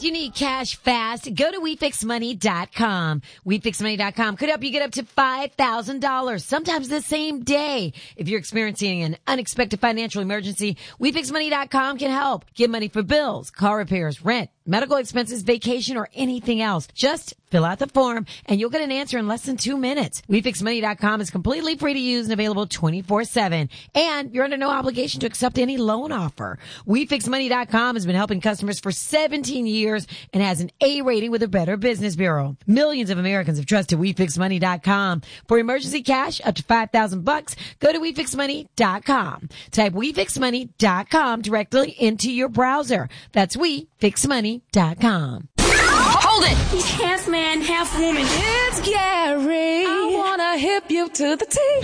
You need cash fast? Go to WeFixMoney.com. WeFixMoney.com could help you get up to $5,000, sometimes the same day. If you're experiencing an unexpected financial emergency, WeFixMoney.com can help. Get money for bills, car repairs, rent, medical expenses, vacation, or anything else. Just fill out the form and you'll get an answer in less than 2 minutes. WeFixMoney.com is completely free to use and available 24/7. And you're under no obligation to accept any loan offer. WeFixMoney.com has been helping customers for 17 years and has an A rating with the Better Business Bureau. Millions of Americans have trusted WeFixMoney.com. For emergency cash up to $5,000, go to WeFixMoney.com. Type WeFixMoney.com directly into your browser. That's WeFixMoney.com. Hold it! He's half man, half woman. It's Gary. I wanna hip you to the T.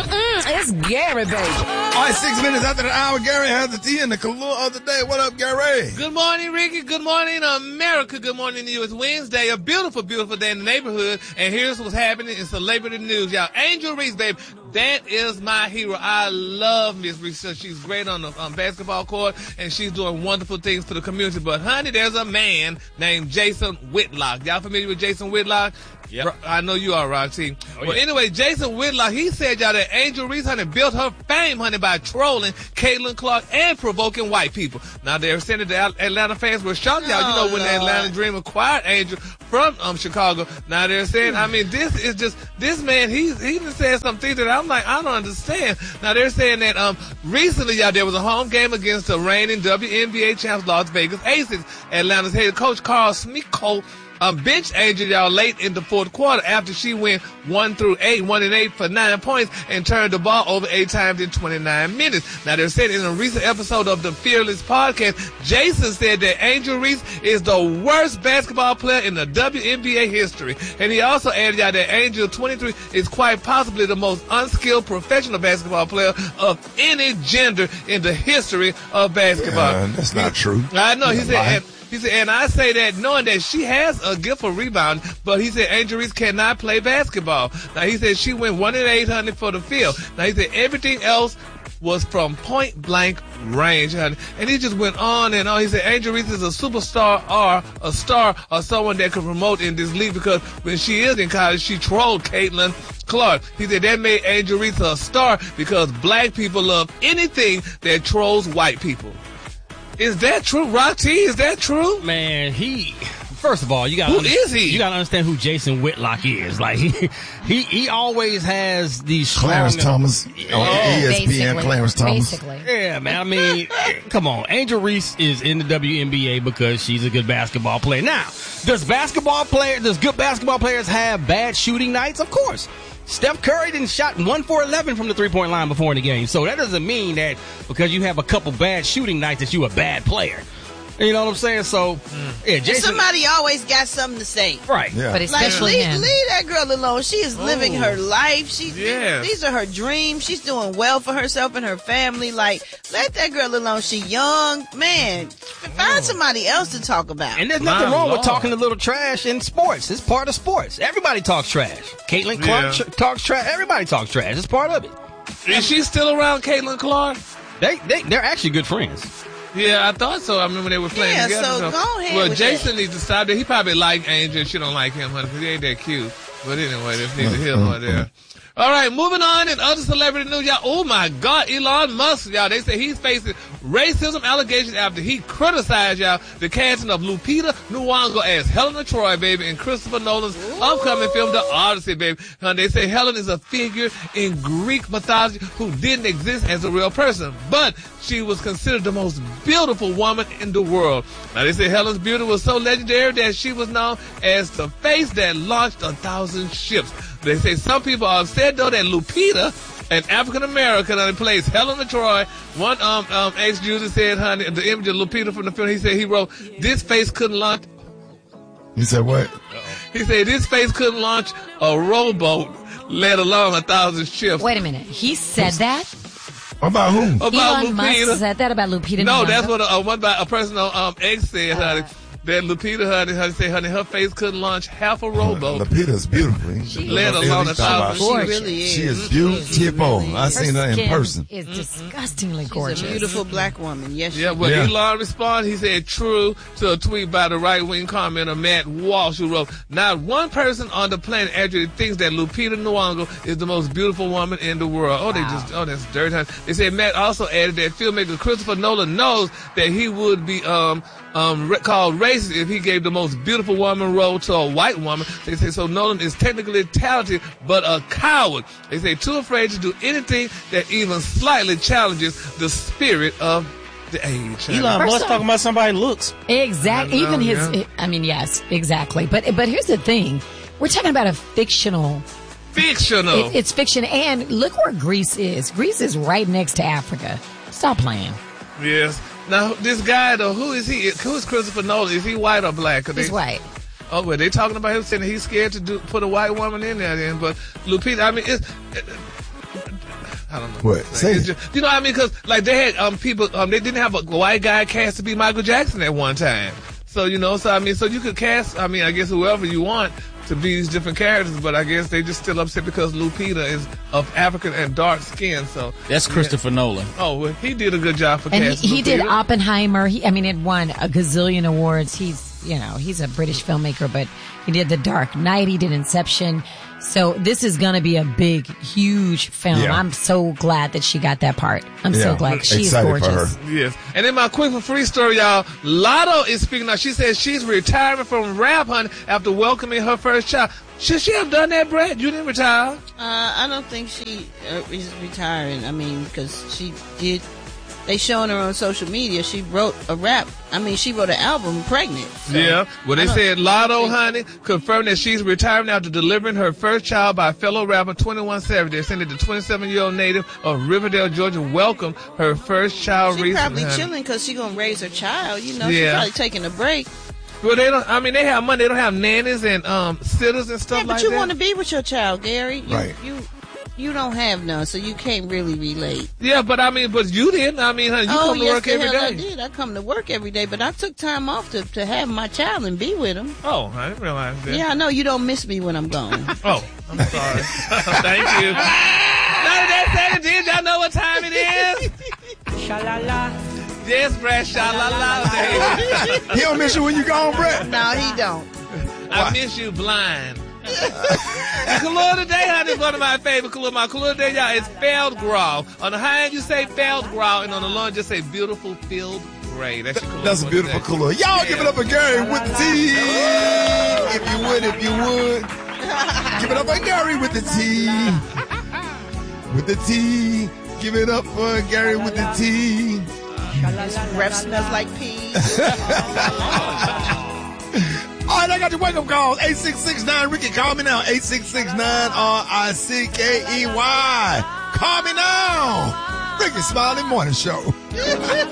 It's Gary, baby. All right, 6 minutes after the hour, Gary has the tea and the Kahlua of the day. What up, Gary? Good morning, Ricky. Good morning, America. Good morning to you. It's Wednesday, a beautiful, beautiful day in the neighborhood. And here's what's happening in celebrity news, y'all. Angel Reese, baby. That is my hero. I love Miss Reese. She's great on the basketball court, and she's doing wonderful things for the community. But, honey, there's a man named Jason Whitlock. Y'all familiar with Jason Whitlock? Yep. I know you are, Roxy. Oh, Well, yeah. anyway, Jason Whitlock, he said, y'all, that Angel Reese, honey, built her fame, honey, by trolling Caitlin Clark and provoking white people. Now, they're saying that the Atlanta fans were shocked, y'all. You know, when the Atlanta Dream acquired Angel from Chicago. Now, they're saying, I mean, this is just, this man, he just said some things that I'm like, I don't understand. Now, they're saying that recently, y'all, there was a home game against the reigning WNBA champs, Las Vegas Aces. Atlanta's head coach, Carl Smiko, bench Angel, y'all, late in the fourth quarter after she went 1 and 8 for 9 points and turned the ball over 8 times in 29 minutes. Now, they're saying in a recent episode of the Fearless podcast, Jason said that Angel Reese is the worst basketball player in the WNBA history. And he also added, y'all, that Angel 23 is quite possibly the most unskilled professional basketball player of any gender in the history of basketball. Yeah, that's not true. I know. He said, and I say that knowing that she has a gift for rebound, but he said Angel Reese cannot play basketball. Now, he said she went 1 and 800 for the field. Now, he said everything else was from point blank range, honey. And he just went on and on. He said Angel Reese is a superstar or a star or someone that can promote in this league because when she is in college, she trolled Caitlin Clark. He said that made Angel Reese a star because black people love anything that trolls white people. Is that true, Rocky? Is that true? Man, first of all, you gotta You gotta understand who Jason Whitlock is. Like he always has these Clarence Thomas on ESPN. Basically. Clarence Thomas. Basically. Yeah, man. I mean, come on. Angel Reese is in the WNBA because she's a good basketball player. Now, does good basketball players have bad shooting nights? Of course. Steph Curry didn't shot 1 for 11 from the three-point line before in the game. So that doesn't mean that because you have a couple bad shooting nights that you a bad player. You know what I'm saying? So, yeah, Jason. Somebody always got something to say. Right. Yeah. But especially him. Leave that girl alone. She is living her life. These are her dreams. She's doing well for herself and her family. Like, let that girl alone. She young. Man, find somebody else to talk about. And there's nothing wrong with talking a little trash in sports. It's part of sports. Everybody talks trash. Caitlin Clark talks trash. Everybody talks trash. It's part of it. Is she still around Caitlin Clark? They're actually good friends. Yeah, I thought so. I remember they were playing together. So go ahead. Well, with Jason that. needs to stop that. He probably like Angel. She don't like him, honey, because he ain't that cute. But anyway, that's neither here nor there. All right, moving on in other celebrity news, y'all. Oh, my God, Elon Musk, y'all. They say he's facing racism allegations after he criticized, y'all, the casting of Lupita Nyong'o as Helena Troy, baby, in Christopher Nolan's upcoming film, The Odyssey, baby. They say Helen is a figure in Greek mythology who didn't exist as a real person, but she was considered the most beautiful woman in the world. Now, they say Helen's beauty was so legendary that she was known as the face that launched 1,000 ships. They say some people are upset, though, that Lupita, an African-American, that plays Helena Troy. One ex-user said, honey, the image of Lupita from the film, he said he wrote, this face couldn't launch. You said what? He said this face couldn't launch a rowboat, let alone 1,000 ships. Wait a minute. He said that? About who? About Elon Lupita. Musk said that about Lupita No, Nyong'o? that's what a person on X said, honey. that Lupita, honey, her face couldn't launch half a rowboat. Lupita's beautiful. Let alone a thousand. She really is. She is beautiful. Really I seen her in person. Is disgustingly gorgeous. She's a beautiful black woman. Yes. Yeah, when Elon responded, he said true to a tweet by the right-wing commenter Matt Walsh, who wrote, "Not one person on the planet actually thinks that Lupita Nyong'o is the most beautiful woman in the world." That's dirty. They said Matt also added that filmmaker Christopher Nolan knows that he would be called racist if he gave the most beautiful woman role to a white woman. They say so Nolan is technically talented but a coward. They say too afraid to do anything that even slightly challenges the spirit of the age. Elon Musk talking about somebody's looks. Exactly. Even his. Yeah. I mean, yes, exactly. But here's the thing: we're talking about a fictional. It's fiction, and look where Greece is. Greece is right next to Africa. Stop playing. Yes. Now, this guy, though, who is he? Who's Christopher Nolan? Is he white or black? He's white. Oh, well, they talking about him saying he's scared to put a white woman in there then. But Lupita, I mean, I don't know. What? Say it. You know what I mean? Because, like, they had people, they didn't have a white guy cast to be Michael Jackson at one time. So, so you could cast, I guess whoever you want to be these different characters, but I guess they just still upset because Lupita is of African and dark skin. So that's Christopher Nolan. Oh, well, he did a good job for casting. He did Oppenheimer. It won a gazillion awards. He's a British filmmaker, but he did The Dark Knight. He did Inception. So this is going to be a big, huge film. Yeah. I'm so glad that she got that part. I'm so glad. She's gorgeous. Yes. And then my quick for free story, y'all. Lotto is speaking out. She says she's retiring from rap, honey, after welcoming her first child. Should she have done that, Brett? You didn't retire? I don't think she is retiring. Because she did. They showing her on social media. She wrote a rap. She wrote an album pregnant. So yeah. Well, they said Lotto, honey, confirmed that she's retiring after delivering her first child by fellow rapper 21 Savage. They're saying that the 27-year-old native of Riverdale, Georgia, welcomed her first child recently. She's probably chilling because she's going to raise her child. She's probably taking a break. Well, they don't. They have money. They don't have nannies and sitters and stuff like that. But you want to be with your child, Gary. Right. You don't have none, so you can't really relate. Yeah, but you didn't. Honey, you come to work every day. I did. I come to work every day, but I took time off to have my child and be with him. Oh, I didn't realize that. Yeah, I know you don't miss me when I'm gone. Oh, I'm sorry. Thank you. None of that said, did y'all know what time it is? Sha-la-la. Yes, Brett, sha-la-la. He don't miss you when you gone, Brett? No, he don't. I miss you blind. The Kahlua today, honey, is one of my favorite Kahlua. My Kahlua today, y'all, is Feldgrau. On the high end, you say Feldgrau, and on the low end, just say beautiful field gray. That's your Kahlua. That's a beautiful Kahlua. Y'all give it up for Gary with the T. If you would. Give it up for Gary with the T. With the T. Give it up for Gary with the T. His breath smells like peas. All right, I got your wake-up calls. 8669 Ricky, call me now. 8669 RICKEY. Call me now. Ricky Smiley Morning Show.